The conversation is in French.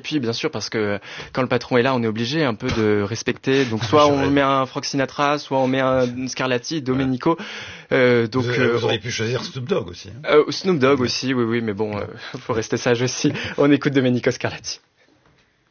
puis bien sûr parce que quand le patron est là, on est obligé un peu de respecter. Donc soit on met un Frank Sinatra, soit on met un Scarlatti, Domenico. Vous auriez pu choisir Snoop Dogg aussi. Snoop Dogg aussi, oui, mais bon, faut rester sage aussi. On écoute Domenico Scarlatti.